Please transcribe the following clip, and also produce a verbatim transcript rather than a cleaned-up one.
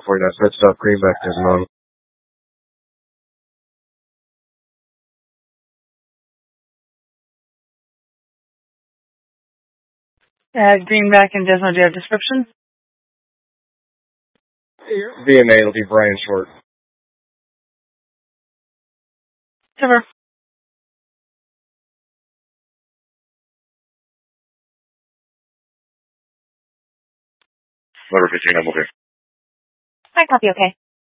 California. First stop, Greenback, Desmond. Uh, Greenback and Desmond, do you have description? V M A, it'll be Brian Short. Cover. Letter fifteen, I'm okay. I copy, okay.